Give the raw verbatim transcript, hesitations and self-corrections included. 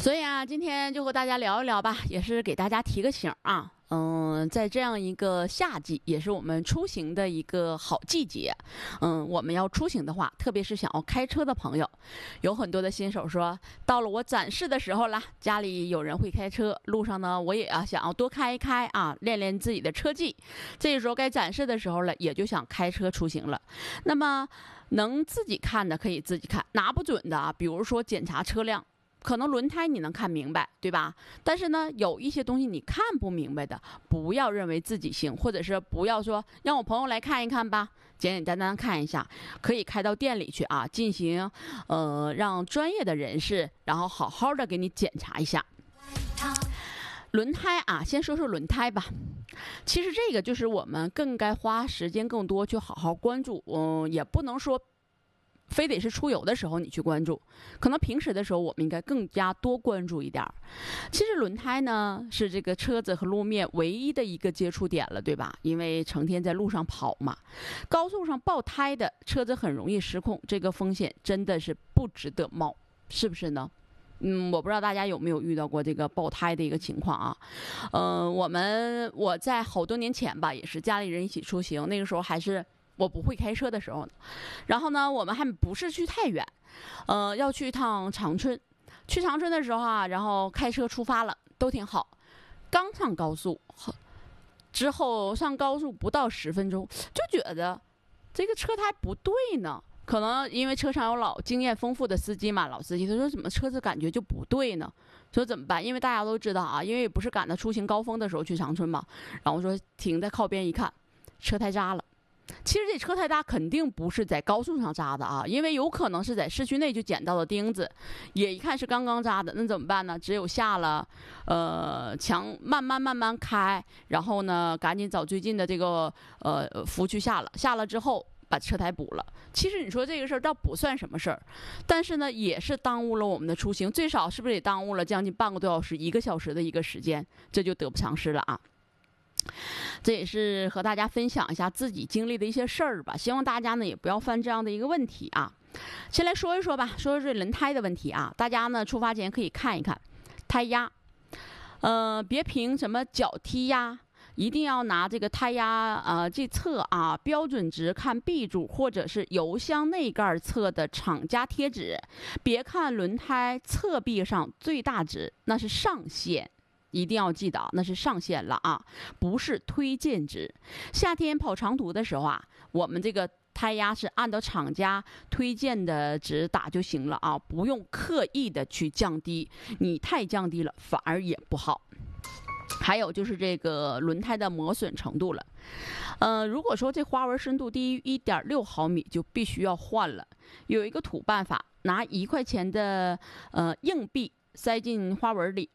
所以啊，今天就和大家聊一聊吧，也是给大家提个醒啊。嗯，在这样一个夏季，也是我们出行的一个好季节。嗯，我们要出行的话，特别是想要开车的朋友，有很多的新手说，到了我展示的时候了，家里有人会开车，路上呢，我也啊想要多开一开啊，练练自己的车技。这个时候该展示的时候了，也就想开车出行了。那么能自己看的可以自己看，拿不准的啊，比如说检查车辆。可能轮胎你能看明白，对吧？但是呢，有一些东西你看不明白的，不要认为自己行，或者是不要说让我朋友来看一看吧，简简单单看一下，可以开到店里去啊，进行呃让专业的人士，然后好好的给你检查一下。轮胎啊，先说说轮胎吧。其实这个就是我们更该花时间更多去好好关注，嗯，也不能说非得是出游的时候你去关注，可能平时的时候我们应该更加多关注一点。其实轮胎呢是这个车子和路面唯一的一个接触点了，对吧？因为成天在路上跑嘛，高速上爆胎的车子很容易失控，这个风险真的是不值得冒，是不是呢？嗯，我不知道大家有没有遇到过这个爆胎的一个情况啊？呃，我们我在好多年前吧，也是家里人一起出行，那个时候还是我不会开车的时候呢，然后呢，我们还不是去太远，呃，要去一趟长春。去长春的时候啊，然后开车出发了，都挺好。刚上高速之后，上高速不到十分钟，就觉得这个车胎不对呢。可能因为车上有老经验丰富的司机嘛，老司机他说怎么车子感觉就不对呢？说怎么办？因为大家都知道啊，因为不是赶到出行高峰的时候去长春嘛，然后说停在靠边一看，车胎扎了。其实这车胎扎肯定不是在高速上扎的啊，因为有可能是在市区内就捡到了钉子，也一看是刚刚扎的，那怎么办呢？只有下了，呃，强慢慢慢慢开，然后呢，赶紧找最近的这个呃服务区下了，下了之后把车胎补了。其实你说这个事儿倒不算什么事儿，但是呢，也是耽误了我们的出行，最少是不是也耽误了将近半个多小时、一个小时的一个时间？这就得不偿失了啊。这也是和大家分享一下自己经历的一些事儿吧，希望大家呢也不要犯这样的一个问题啊。先来说一说吧，说说这轮胎的问题啊，大家呢出发前可以看一看胎压，呃，别凭什么脚踢压，一定要拿这个胎压呃这测啊标准值，看 B 柱或者是油箱内盖测的厂家贴纸，别看轮胎侧壁上最大值，那是上限。一定要记得，那是上限了啊，不是推荐值。夏天跑长途的时候啊，我们这个胎压是按照厂家推荐的值打就行了啊，不用刻意的去降低，你太降低了反而也不好。还有就是这个轮胎的磨损程度了，呃，如果说这花纹深度低于一点六毫米，就必须要换了。有一个土办法，拿一块钱的呃硬币塞进花纹里，